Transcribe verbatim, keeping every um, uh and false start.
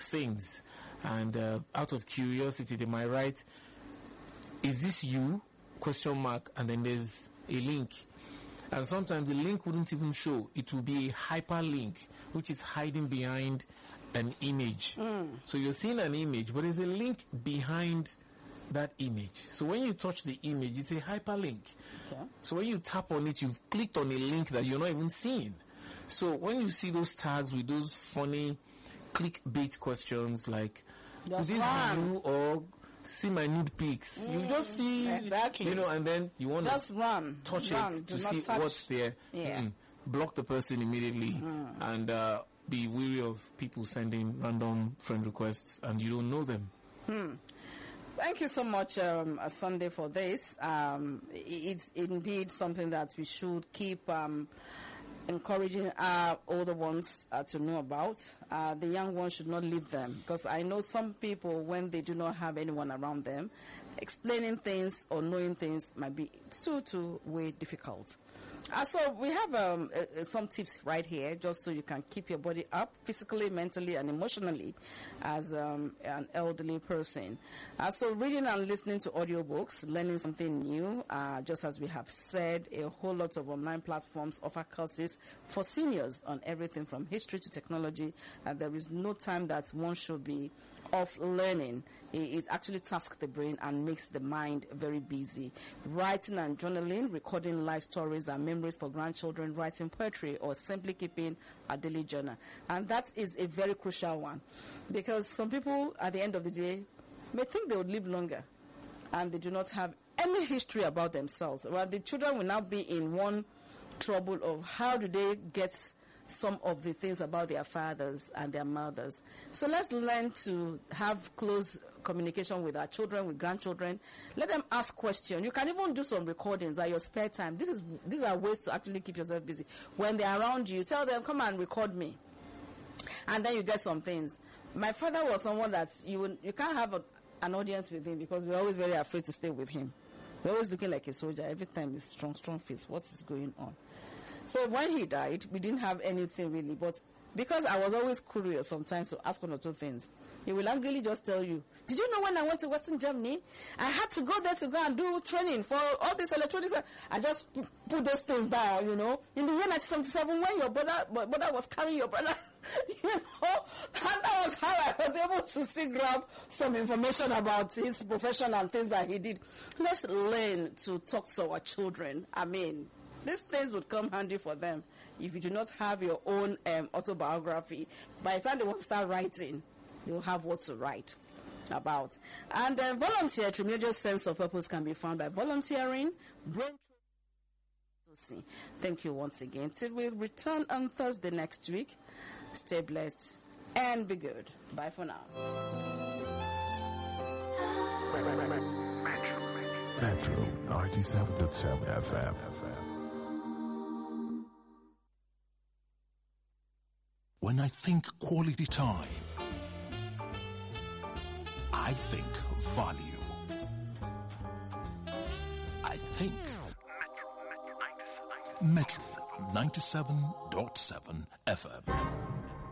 things. And uh, out of curiosity, they might write, "Is this you?" question mark, and then there's a link. And sometimes the link wouldn't even show. It will be a hyperlink, which is hiding behind an image. Mm. So you're seeing an image, but there's a link behind that image. So when you touch the image, it's a hyperlink. Okay. So when you tap on it, you've clicked on a link that you're not even seeing. So when you see those tags with those funny clickbait questions like, "Is this you?" or "See my nude pics," mm, you just see, exactly. you know, and then you want just to run, touch run. it Do to not see touch. what's there. Yeah. Mm-mm. Block the person immediately, mm. and uh, be wary of people sending random friend requests and you don't know them. Hmm. Thank you so much, um, Sunday, for this. Um, it's indeed something that we should keep um, encouraging our older ones uh, to know about. Uh, the young ones should not leave them, because I know some people, when they do not have anyone around them, explaining things or knowing things might be too, too way difficult. Uh, so we have um, uh, some tips right here, just so you can keep your body up physically, mentally, and emotionally as um, an elderly person. Uh, so reading and listening to audiobooks, learning something new, uh, just as we have said, a whole lot of online platforms offer courses for seniors on everything from history to technology. Uh, there is no time that one should be off learning. It, it actually tasks the brain and makes the mind very busy. Writing and journaling, recording life stories and memories for grandchildren, writing poetry, or simply keeping a daily journal. And that is a very crucial one, because some people at the end of the day may think they would live longer and they do not have any history about themselves. Well, the children will now be in one trouble of how do they get some of the things about their fathers and their mothers. So let's learn to have close communication with our children, with grandchildren. Let them ask questions. You can even do some recordings at your spare time. This is these are ways to actually keep yourself busy. When they're around you, tell them, "Come and record me." And then you get some things. My father was someone that you would, you can't have a, an audience with him, because we're always very afraid to stay with him. We're always looking like a soldier. Every time he's strong, strong face. What is going on? So when he died, we didn't have anything really, but because I was always curious sometimes to ask one or two things, he will angrily just tell you, "Did you know when I went to Western Germany, I had to go there to go and do training for all this electronics?" I just put those things down, you know. In the year nineteen seventy-seven, when your brother, brother was carrying your brother, you know, and that was how I was able to still grab some information about his profession and things that he did. Let's learn to talk to our children. I mean, these things would come handy for them if you do not have your own um, autobiography. By the time they want to start writing, you'll have what to write about. And uh, volunteer, tremendous sense of purpose can be found by volunteering. Brain training. Thank you once again. Till we return on Thursday next week, stay blessed and be good. Bye for now. Metro ninety-seven point seven F M. When I think quality time, I think value. I think Metro ninety-seven point seven F M.